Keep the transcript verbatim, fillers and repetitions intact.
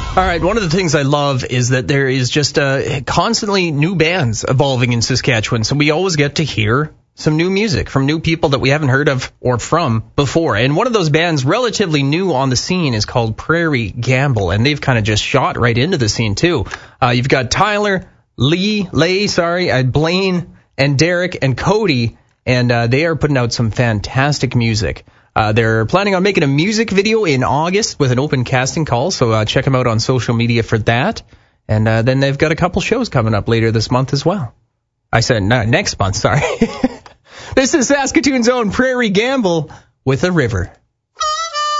All right, one of the things I love is that there is just uh, constantly new bands evolving in Saskatchewan, so we always get to hear some new music from new people that we haven't heard of or from before. And one of those bands relatively new on the scene is called Prairie Gamble, and they've kind of just shot right into the scene too. Uh, you've got Tyler, Lee, Lay, sorry, uh, Blaine, and Derek, and Cody, and uh, they are putting out some fantastic music. Uh, they're planning on making a music video in August with an open casting call, so uh, check them out on social media for that. And uh, then they've got a couple shows coming up later this month as well. I said no, next month, sorry. This is Saskatoon's own Prairie Gamble with a River.